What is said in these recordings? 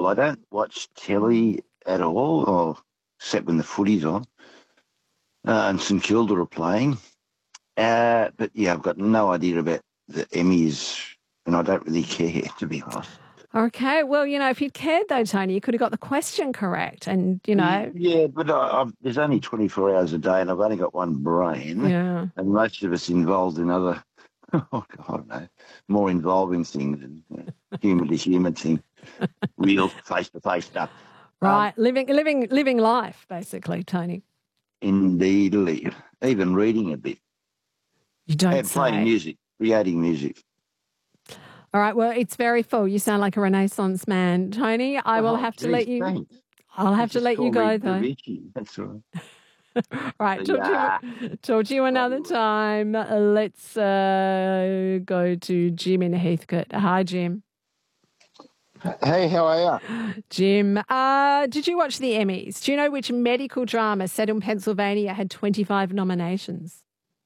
Well, I don't watch telly at all, or except when the footy's on, and St Kilda are playing. But yeah, I've got no idea about the Emmys, and I don't really care, to be honest. Okay. Well, if you'd cared though, Tony, you could have got the question correct. And, Yeah, but there's only 24 hours a day, and I've only got one brain, yeah. and most of us involved in other, oh God, no, more involving things than human to human thing, real face to face stuff. Right. Living life, basically, Tony. Indeed, even reading a bit. You don't And playing music, creating music. All right. Well, it's very full. You sound like a Renaissance man, Tony. I will have to let you. Thanks. I'll have to let you go, though. That's all right. Right. Talk to you another time. Let's go to Jim in Heathcote. Hi, Jim. Hey, how are you? Jim, did you watch the Emmys? Do you know which medical drama set in Pennsylvania had 25 nominations?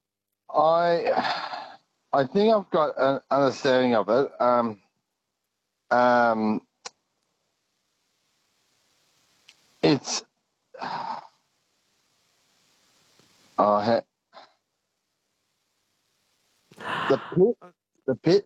I think I've got an understanding of it. It's the pit.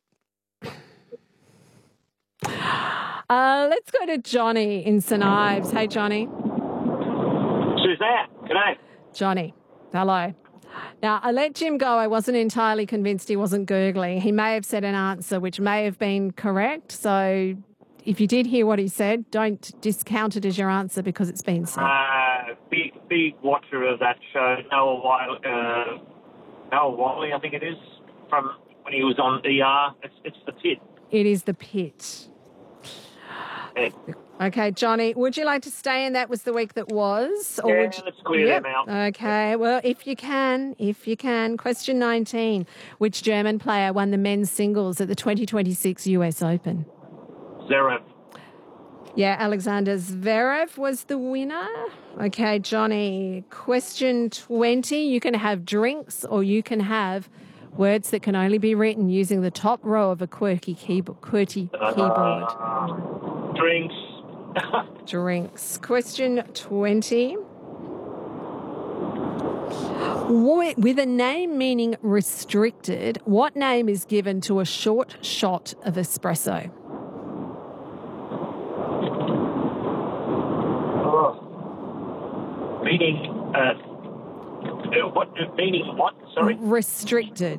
Let's go to Johnny in St Ives. Hey, Johnny. Suzanne, g'day. Johnny, hello. Now, I let Jim go. I wasn't entirely convinced he wasn't Googling. He may have said an answer which may have been correct. So if you did hear what he said, don't discount it as your answer because it's been said. Big watcher of that show. Noah Wiley, I think it is, from when he was on ER. It's the pit. It is the pit. Yeah. Okay, Johnny, would you like to stay in That Was the Week That Was? Or let's clear them out. Okay, well, if you can. Question 19. Which German player won the men's singles at the 2026 US Open? Zverev. Yeah, Alexander Zverev was the winner. Okay, Johnny, question 20. You can have drinks or you can have words that can only be written using the top row of a QWERTY keyboard. Drinks. Drinks. Question 20. With a name meaning restricted, what name is given to a short shot of espresso? Meaning what? Sorry? Restricted.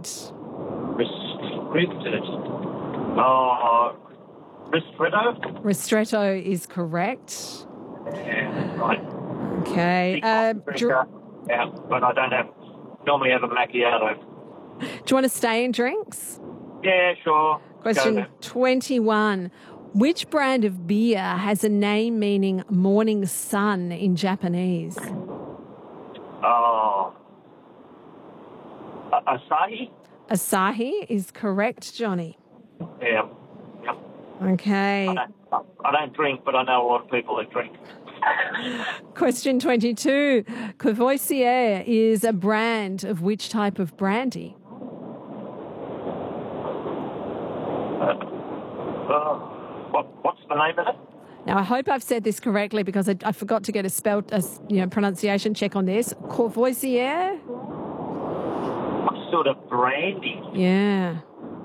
Ristretto? Ristretto is correct. Yeah, right. Okay. But I don't normally have a macchiato. Do you want to stay in drinks? Yeah, sure. Question 21. Which brand of beer has a name meaning morning sun in Japanese? Asahi? Asahi is correct, Johnny. Yeah. Okay. I don't drink, but I know a lot of people that drink. Question 22. Courvoisier is a brand of which type of brandy? What's the name of it? Now, I hope I've said this correctly because I forgot to get a pronunciation check on this. Courvoisier? What sort of brandy? Yeah.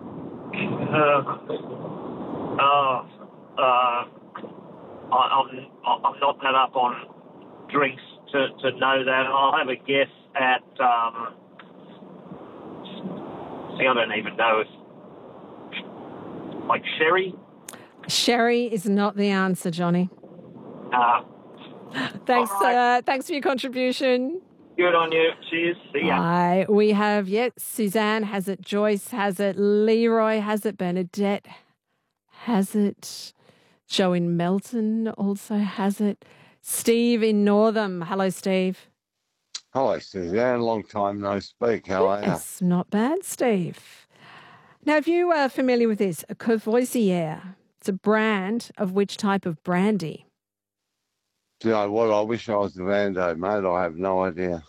I'm not that up on drinks to know that. I'll have a guess at. I don't even know if like sherry. Sherry is not the answer, Johnny. Thanks. Right. Thanks for your contribution. Good on you. Cheers. See ya. We have, Suzanne has it, Joyce has it, Leroy has it, Bernadette has it, Joe in Melton also has it, Steve in Northam. Hello, Steve. Hello, Suzanne. Long time no speak. How are you? It's not bad, Steve. Now, if you are familiar with this, a Courvoisier, it's a brand of which type of brandy? Do you know what? I wish I was the Vando, mate. I have no idea.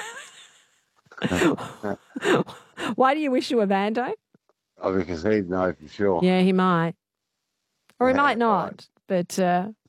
Why do you wish you were Vando? Oh, because he'd know for sure. Yeah, he might. Or he might not. Right. But